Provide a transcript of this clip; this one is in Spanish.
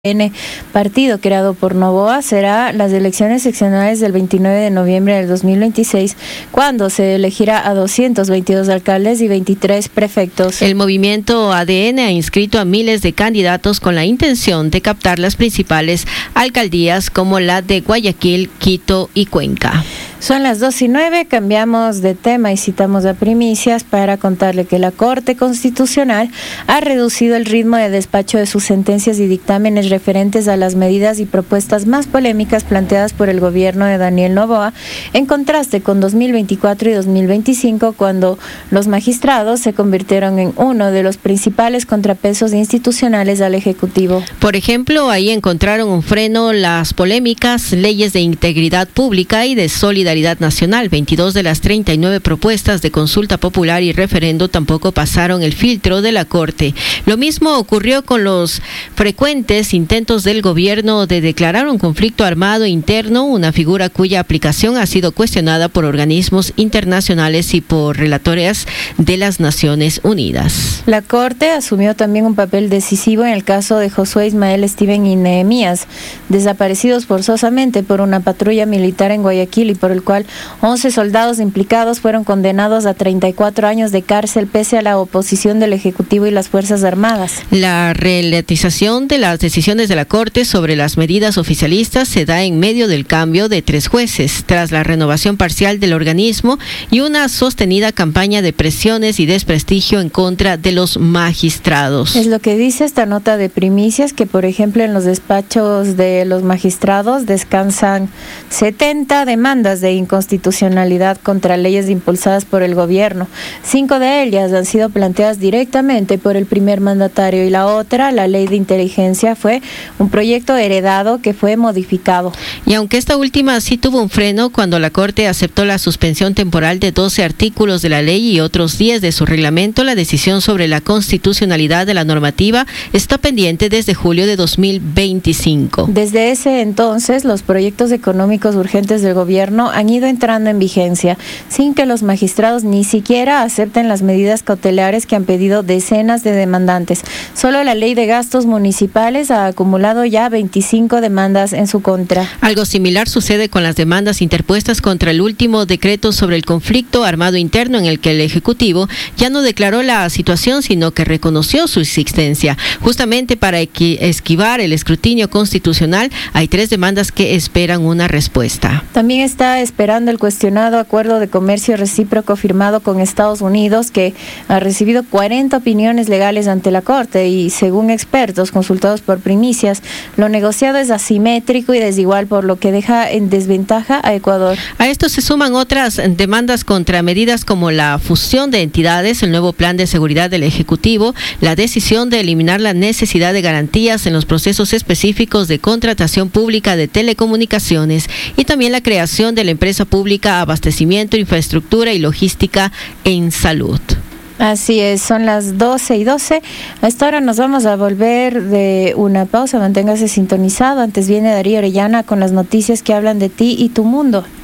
Partido creado por Noboa será las elecciones seccionales del 29 de noviembre del 2026, cuando se elegirá a 222 alcaldes y 23 prefectos. El movimiento ADN ha inscrito a miles de candidatos con la intención de captar las principales alcaldías como la de Guayaquil, Quito y Cuenca. Son las 2:09, cambiamos de tema y citamos a Primicias para contarle que la Corte Constitucional ha reducido el ritmo de despacho de sus sentencias y dictámenes referentes a las medidas y propuestas más polémicas planteadas por el gobierno de Daniel Noboa, en contraste con 2024 y 2025, cuando los magistrados se convirtieron en uno de los principales contrapesos institucionales al Ejecutivo. Por ejemplo, ahí encontraron un freno las polémicas leyes de integridad pública y de solidaridad nacional. 22 de las 39 propuestas de consulta popular y referendo tampoco pasaron el filtro de la Corte. Lo mismo ocurrió con los frecuentes intentos del gobierno de declarar un conflicto armado interno, una figura cuya aplicación ha sido cuestionada por organismos internacionales y por relatores de las Naciones Unidas. La Corte asumió también un papel decisivo en el caso de Josué Ismael, Steven y Nehemías, desaparecidos forzosamente por una patrulla militar en Guayaquil y por el cual 11 soldados implicados fueron condenados a 34 años de cárcel pese a la oposición del Ejecutivo y las Fuerzas Armadas. La relativización de las decisiones de la Corte sobre las medidas oficialistas se da en medio del cambio de 3 jueces, tras la renovación parcial del organismo y una sostenida campaña de presiones y desprestigio en contra de los magistrados. Es lo que dice esta nota de Primicias, que por ejemplo en los despachos de los magistrados descansan 70 demandas de inconstitucionalidad contra leyes impulsadas por el gobierno. 5 de ellas han sido planteadas directamente por el primer mandatario y la otra, la ley de inteligencia, fue un proyecto heredado que fue modificado. Y aunque esta última sí tuvo un freno cuando la Corte aceptó la suspensión temporal de 12 artículos de la ley y otros 10 de su reglamento, la decisión sobre la constitucionalidad de la normativa está pendiente desde julio de 2025. Desde ese entonces, los proyectos económicos urgentes del gobierno han ido entrando en vigencia, sin que los magistrados ni siquiera acepten las medidas cautelares que han pedido decenas de demandantes. Solo la ley de gastos municipales ha acumulado ya 25 demandas en su contra. Algo similar sucede con las demandas interpuestas contra el último decreto sobre el conflicto armado interno, en el que el Ejecutivo ya no declaró la situación, sino que reconoció su existencia. Justamente para esquivar el escrutinio constitucional, hay 3 demandas que esperan una respuesta. También está esperando el cuestionado acuerdo de comercio recíproco firmado con Estados Unidos, que ha recibido 40 opiniones legales ante la Corte y, según expertos consultados por Primicias, lo negociado es asimétrico y desigual, por lo que deja en desventaja a Ecuador. A esto se suman otras demandas contra medidas como la fusión de entidades, el nuevo plan de seguridad del Ejecutivo, la decisión de eliminar la necesidad de garantías en los procesos específicos de contratación pública de telecomunicaciones y también la creación de la empresa pública Abastecimiento, Infraestructura y Logística en Salud. Así es, son las 12:12. A esta hora nos vamos a volver de una pausa. Manténgase sintonizado. Antes viene Darío Orellana con las noticias que hablan de ti y tu mundo.